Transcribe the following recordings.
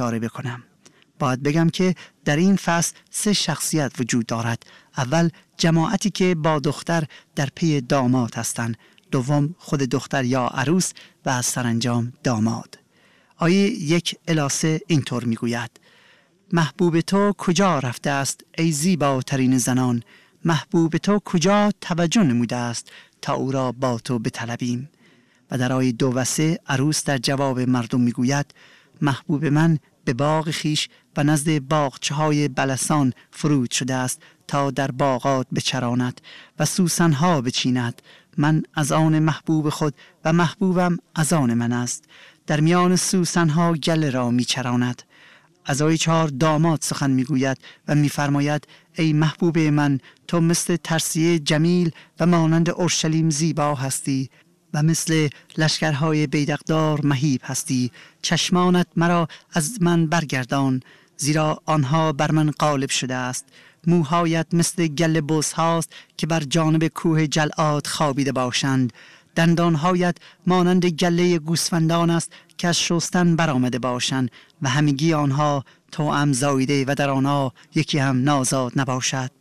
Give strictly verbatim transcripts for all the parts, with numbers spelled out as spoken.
اشاره بکنم. باید بگم که در این فصل سه شخصیت وجود دارد. اول جماعتی که با دختر در پی داماد هستند، دوم خود دختر یا عروس و سرانجام داماد. آیه یک الی سه اینطور میگوید: محبوب تو کجا رفته است ای زیباترین زنان، محبوب تو کجا توجه نموده است تا او را با تو بطلبیم. و در آیه دو و سه عروس در جواب مردم میگوید: محبوب من به باغ خیش و نزد باغچه های بلسان فرود شده است تا در باغات بچراند و سوسن ها بچیند. من از آن محبوب خود و محبوبم از آن من است، در میان سوسن ها گله را میچراند. از آیه چهار داماد سخن میگوید و میفرماید: ای محبوب من، تو مثل ترسیه جمیل و مانند اورشلیم زیبا هستی و مثل لشکرهای بیدقدار مهیب هستی. چشمانت مرا از من برگردان، زیرا آنها بر من غالب شده است. موهایت مثل گل بز هاست که بر جانب کوه جلعاد خوابیده باشند. دندانهایت مانند گله گوسفندان است که از شستن برآمده باشند و همگی آنها توأم زاییده و در آنها یکی هم نازاد نباشد.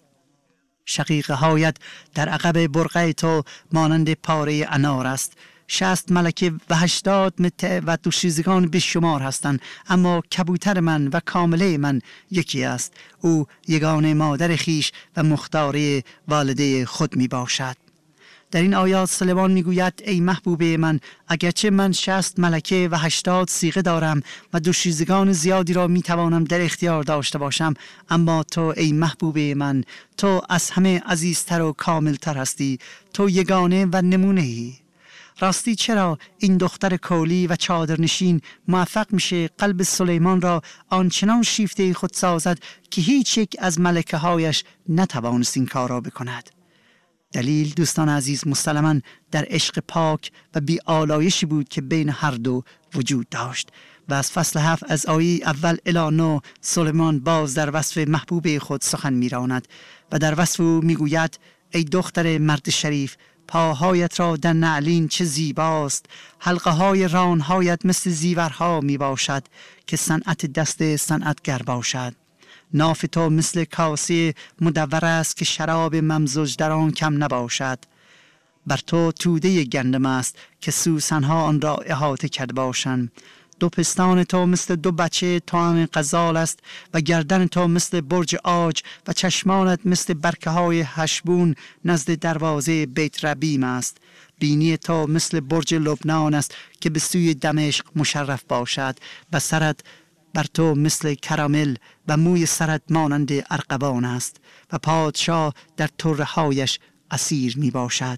شقیقه هایت در عقب برقع تو مانند پاره انار است. شصت ملکه و هشتاد متع و دوشیزگان بیشمار هستند، اما کبوتر من و کامله من یکی است. او یگانه مادر خیش و مختاره والده خود می باشد. در این آیات سلیمان میگوید: ای محبوب من، اگرچه من شصت ملکه و هشتاد صیغه دارم و دوشیزگان زیادی را میتوانم در اختیار داشته باشم، اما تو ای محبوب من، تو از همه عزیزتر و کاملتر هستی. تو یگانه و نمونه ای. راستی چرا این دختر کولی و چادرنشین موفق میشه قلب سلیمان را آنچنان شیفته خود سازد که هیچ یک از ملکه هایش نتوانست این کار را بکند؟ دلیل دوستان عزیز مسلماً در عشق پاک و بی آلایشی بود که بین هر دو وجود داشت. و از فصل هفت از آیه اول الی نه سلیمان باز در وصف محبوب خود سخن میراند و در وصف او میگوید: ای دختر مرد شریف، پاهایت را در نعلین چه زیباست، حلقه های رانهایت مثل زیورها می باشد که صنعت دست صنعتگر باشد. ناف تو مثل کاسه مدور است که شراب ممزوج در آن کم نباشد. بر تو توده گندم است که سوسنها آن را احاطه کرده باشند. دو پستان تو مثل دو بچه توأم غزال است و گردن تو مثل برج عاج و چشمانت مثل برکه های هشبون نزد دروازه بیت ربیم است. بینی تو مثل برج لبنان است که به سوی دمشق مشرف باشد و سرت بر تو مثل کرامل و موی سرت مانند ارغوان است و پادشاه در طره هایش اسیر می باشد.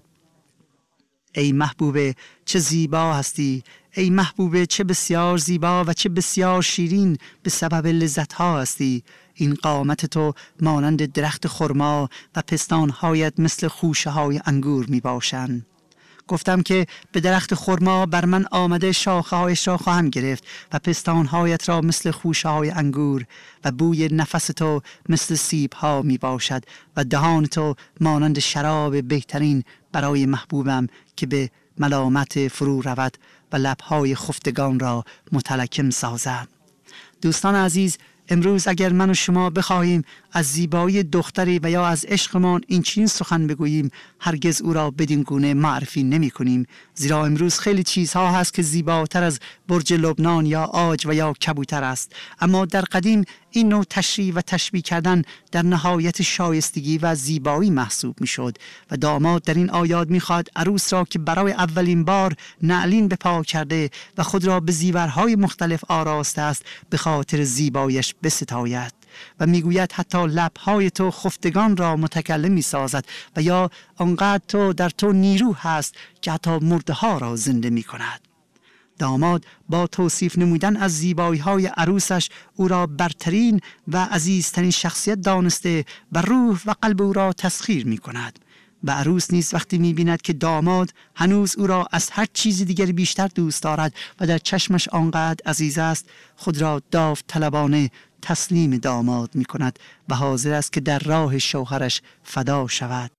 ای محبوبه چه زیبا هستی، ای محبوبه چه بسیار زیبا و چه بسیار شیرین به سبب لذت ها هستی. این قامت تو مانند درخت خرما و پستانهایت مثل خوشه های انگور می باشند. گفتم که به درخت خرما بر من آمده شاخه هایش را خواهم گرفت و پستانهایت را مثل خوشه های انگور و بوی نفس تو مثل سیب ها می باشد و دهان تو مانند شراب بهترین برای محبوبم که به ملامت فرو رود و لبهای خفتگان را متلکم سازد. دوستان عزیز، امروز اگر من و شما بخواهیم از زیبایی دختری و یا از عشقمان این چنین سخن بگوییم، هرگز او را بدین گونه معرفی نمی کنیم، زیرا امروز خیلی چیزها هست که زیباتر از برج لبنان یا عاج و یا کبوتر است. اما در قدیم این نوع تشریح و تشبیه کردن در نهایت شایستگی و زیبایی محسوب می شد و داماد در این آیات می خواهد عروس را که برای اولین بار نعلین به پا کرده و خود را به زیورهای مختلف آراسته است به خاطر زیبایش بستاید و میگوید حتی لبهای تو خفتگان را متکلم می سازد و یا آنقدر تو در تو نیرو هست که حتی مرده ها را زنده می کند. داماد با توصیف نمودن از زیبایی های عروسش او را برترین و عزیزترین شخصیت دانسته و روح و قلب او را تسخیر می کند. و عروس نیز وقتی می بیند که داماد هنوز او را از هر چیزی دیگری بیشتر دوست دارد و در چشمش آنقدر عزیز است، خود را داوطلبانه تسلیم داماد می کند و حاضر است که در راه شوهرش فدا شود.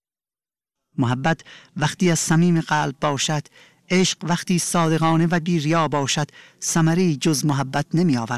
محبت وقتی از صمیم قلب باشد، عشق وقتی صادقانه و بی ریا باشد، ثمری جز محبت نمی آورد.